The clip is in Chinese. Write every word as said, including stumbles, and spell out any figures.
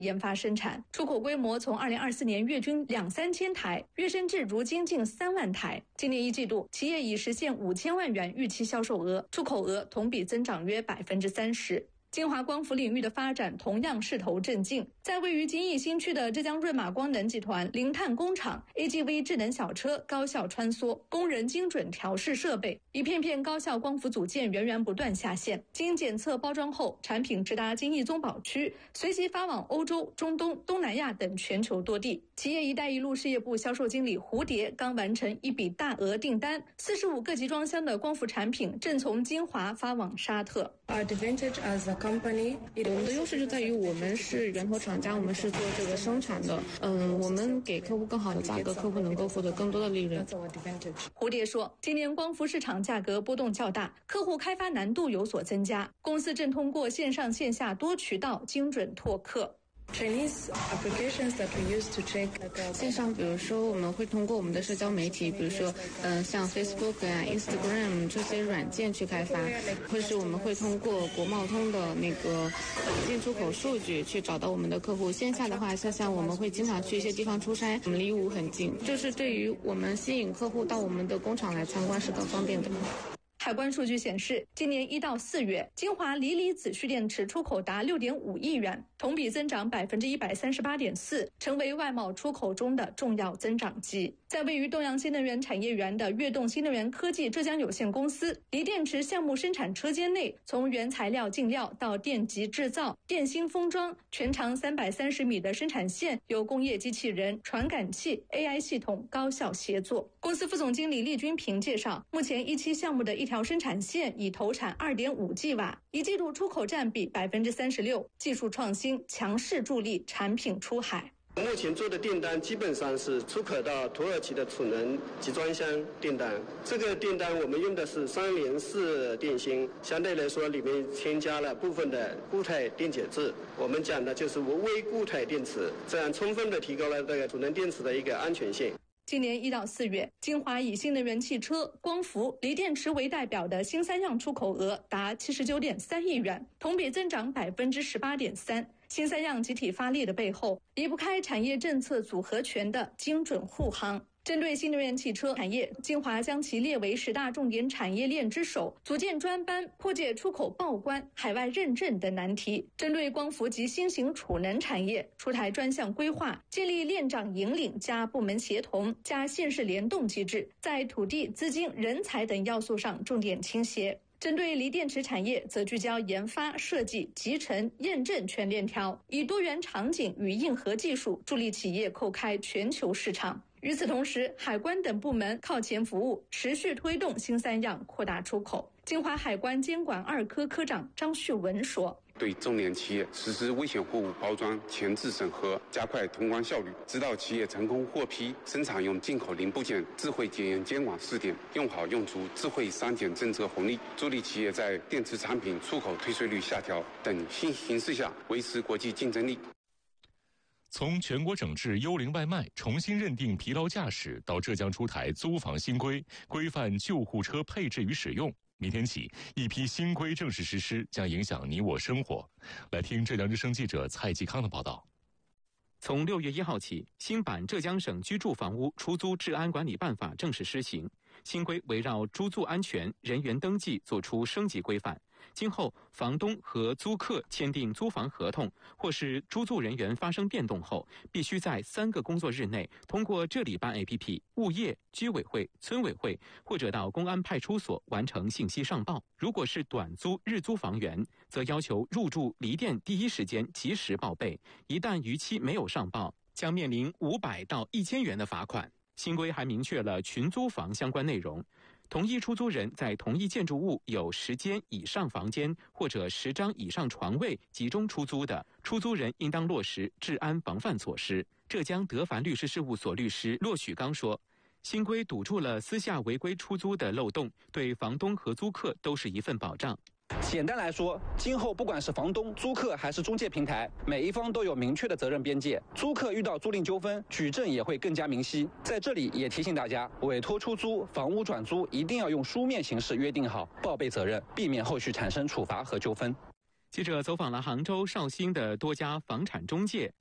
研发生产，出口规模从二零二四年月均两三千台跃升至如今近三万台。今年一季度，企业已实现五千万元预期销售额，出口额同比增长约百分之三十。金华光伏领域的发展同样势头正劲，在位于金义新区的浙江润马光能集团零碳工厂 ，A G V 智能小车高效穿梭，工人精准调试设备，一片片高效光伏组件源源不断下线。经检测包装后，产品直达金义宗宝区，随即发往欧洲、中东、东南亚等全球多地。企业“一带一路”事业部销售经理蝴蝶刚完成一笔大额订单，四十五个集装箱的光伏产品正从金华发往沙特。 Our advantage as a company, 我们的优势就在于我们是源头厂家，我们是做这个生产的。嗯，我们给客户更好的价格，客户能够获得更多的利润。 蝴蝶说，今年光伏市场价格波动较大，客户开发难度有所增加，公司正通过线上线下多渠道精准拓客。 Chinese applications that we use to check 线上，比如说我们会通过我们的社交媒体，比如说嗯、呃、像 Facebook 啊、Instagram 这些软件去开发，或是我们会通过国贸通的那个进出口数据去找到我们的客户。线下的话，像像我们会经常去一些地方出差，我们离吴很近，就是对于我们吸引客户到我们的工厂来参观是更方便的。 海关数据显示，今年一到四月，金华锂离子蓄电池出口达六点五亿元，同比增长百分之一百三十八点四，成为外贸出口中的重要增长极。在位于东阳新能源产业园的跃动新能源科技浙江有限公司，锂电池项目生产车间内，从原材料进料到电极制造、电芯封装，全长三百三十米的生产线由工业机器人、传感器、A I 系统高效协作。公司副总经理厉军平介绍，目前一期项目的一条生产线已投产 二点五 吉瓦，一季度出口占比 百分之三十六， 技术创新强势助力产品出海。 目前做的订单基本上是出口到土耳其的储能集装箱订单，这个订单我们用的是三联四电芯，相对来说里面添加了部分的固态电解质，我们讲的就是微固态电池，这样充分的提高了这个储能电池的一个安全性。 今年一到四月，金华以新能源汽车、光伏、锂电池为代表的新三样出口额达 七十九点三亿元，同比增长 百分之十八点三。新三样集体发力的背后，离不开产业政策组合拳的精准护航。针对新能源汽车产业，金华将其列为十大重点产业链之首，组建专班，破解出口报关、海外认证等难题。针对光伏及新型储能产业，出台专项规划，建立链长引领加部门协同加县市联动机制，在土地、资金、人才等要素上重点倾斜。针对锂电池产业，则聚焦研发、设计、集成、验证全链条，以多元场景与硬核技术助力企业叩开全球市场。与此同时，海关等部门靠前服务，持续推动新三样扩大出口。金华海关监管二科科长张旭文说， 对重点企业实施危险货物包装前置审核，加快通关效率，指导企业成功获批生产用进口零部件智慧检验监管试点，用好用足智慧商检政策红利，助力企业在电池产品出口退税率下调等新形势下维持国际竞争力。 从全国整治幽灵外卖、重新认定疲劳驾驶，到浙江出台租房新规，规范救护车配置与使用。明天起，一批新规正式实施，将影响你我生活。来听浙江之声记者蔡继康的报道。 从六月一号起，新版浙江省居住房屋出租治安管理办法正式施行。新规围绕租住安全、人员登记作出升级规范。今后，房东和租客签订租房合同，或是租住人员发生变动后，必须在三个工作日内通过这里办 A P P、物业、居委会、村委会或者到公安派出所完成信息上报。如果是短租、日租房源，则要求入住离店第一时间及时报备，一旦逾期没有上报，将面临五百到一千元的罚款。新规还明确了群租房相关内容。同一出租人在同一建筑物有十间以上房间或者十张以上床位集中出租的，出租人应当落实治安防范措施。浙江德凡律师事务所律师骆许刚说，新规堵住了私下违规出租的漏洞，对房东和租客都是一份保障。 简单来说，今后不管是房东、租客还是中介平台，每一方都有明确的责任边界。租客遇到租赁纠纷，举证也会更加明晰。在这里也提醒大家，委托出租、房屋转租一定要用书面形式约定好，报备责任，避免后续产生处罚和纠纷。 记者走访了杭州绍兴的多家房产中介，